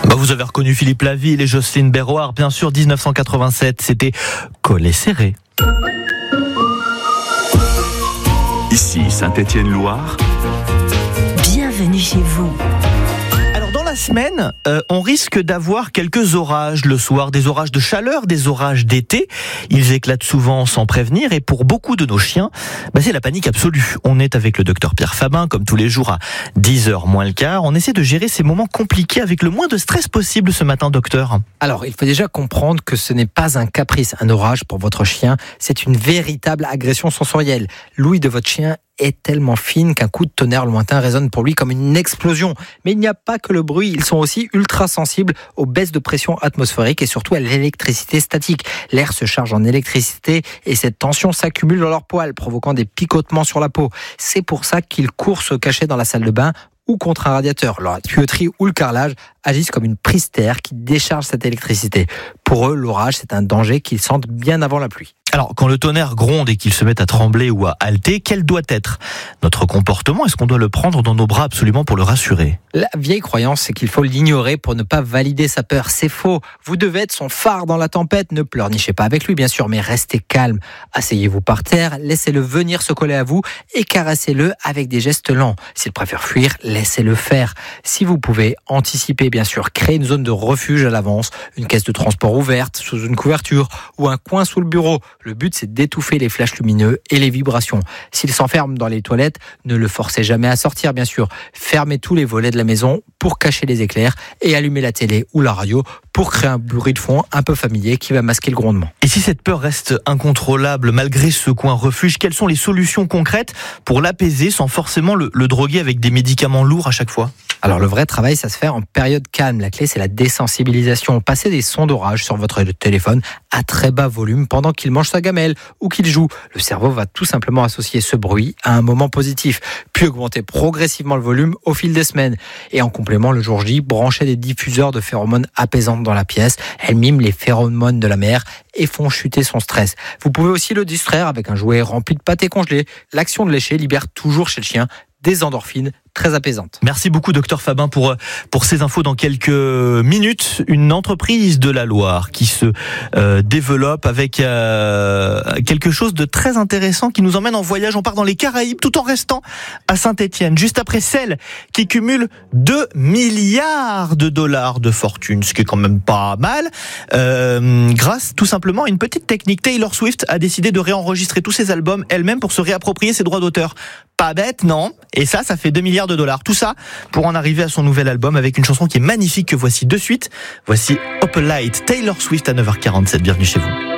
Vous avez reconnu Philippe Laville et Jocelyne Berroir, bien sûr, 1987, c'était Collet serré. Ici Saint-Étienne-Loire. Bienvenue chez vous. Dans la semaine, on risque d'avoir quelques orages le soir, des orages de chaleur, des orages d'été. Ils éclatent souvent sans prévenir et pour beaucoup de nos chiens, c'est la panique absolue. On est avec le docteur Pierre Fabin, comme tous les jours à 10h moins le quart. On essaie de gérer ces moments compliqués avec le moins de stress possible ce matin, docteur. Alors, il faut déjà comprendre que ce n'est pas un caprice, un orage pour votre chien. C'est une véritable agression sensorielle. L'ouïe de votre chien est tellement fine qu'un coup de tonnerre lointain résonne pour lui comme une explosion. Mais il n'y a pas que le bruit, ils sont aussi ultra sensibles aux baisses de pression atmosphérique et surtout à l'électricité statique. L'air se charge en électricité et cette tension s'accumule dans leurs poils, provoquant des picotements sur la peau. C'est pour ça qu'ils courent se cacher dans la salle de bain ou contre un radiateur. La tuyauterie ou le carrelage agissent comme une prise terre qui décharge cette électricité. Pour eux, l'orage, c'est un danger qu'ils sentent bien avant la pluie. Alors, quand le tonnerre gronde et qu'ils se mettent à trembler ou à halter, quel doit être notre comportement? Est-ce qu'on doit le prendre dans nos bras absolument pour le rassurer? La vieille croyance, c'est qu'il faut l'ignorer pour ne pas valider sa peur. C'est faux. Vous devez être son phare dans la tempête. Ne pleurnichez pas avec lui, bien sûr, mais restez calme. Asseyez-vous par terre, laissez-le venir se coller à vous et caressez-le avec des gestes lents. S'il préfère fuir, laissez-le faire. Si vous pouvez anticiper, bien sûr, créez une zone de refuge à l'avance, une caisse de transport ouverte sous une couverture ou un coin sous le bureau. Le but, c'est d'étouffer les flashs lumineux et les vibrations. S'il s'enferme dans les toilettes, ne le forcez jamais à sortir, bien sûr. Fermez tous les volets de la maison pour cacher les éclairs et allumez la télé ou la radio pour créer un bruit de fond un peu familier qui va masquer le grondement. Et si cette peur reste incontrôlable malgré ce coin refuge, quelles sont les solutions concrètes pour l'apaiser sans forcément le droguer avec des médicaments lourds à chaque fois? Alors le vrai travail, ça se fait en période calme. La clé, c'est la désensibilisation. Passez des sons d'orage sur votre téléphone à très bas volume pendant qu'il mange sa gamelle ou qu'il joue. Le cerveau va tout simplement associer ce bruit à un moment positif, puis augmenter progressivement le volume au fil des semaines. Et en complément, le jour J, branchez des diffuseurs de phéromones apaisantes dans la pièce. Elles miment les phéromones de la mère et font chuter son stress. Vous pouvez aussi le distraire avec un jouet rempli de pâté congelé. L'action de lécher libère toujours chez le chien des endorphines très apaisantes. Merci beaucoup, docteur Fabin, pour ces infos. Dans quelques minutes, une entreprise de la Loire qui se développe avec quelque chose de très intéressant qui nous emmène en voyage. On part dans les Caraïbes tout en restant à Saint-Étienne, juste après celle qui cumule 2 milliards de dollars de fortune, ce qui est quand même pas mal, grâce tout simplement à une petite technique. Taylor Swift a décidé de réenregistrer tous ses albums elle-même pour se réapproprier ses droits d'auteur. Pas bête, non? Et ça fait 2 milliards de dollars. Tout ça pour en arriver à son nouvel album avec une chanson qui est magnifique que voici de suite. Voici Opalite, Taylor Swift à 9h47. Bienvenue chez vous.